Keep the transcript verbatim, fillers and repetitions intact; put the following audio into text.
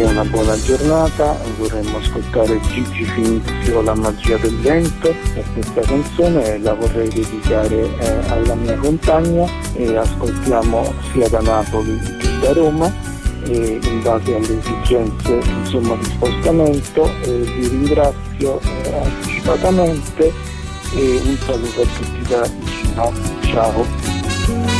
e una buona giornata. Vorremmo ascoltare Gigi Finizio, La magia del vento, e questa canzone la vorrei dedicare eh, alla mia compagna, e ascoltiamo sia da Napoli che da Roma, e in base alle esigenze insomma di spostamento. Eh, vi ringrazio eh, anticipatamente e un saluto a tutti da vicino. Ciao.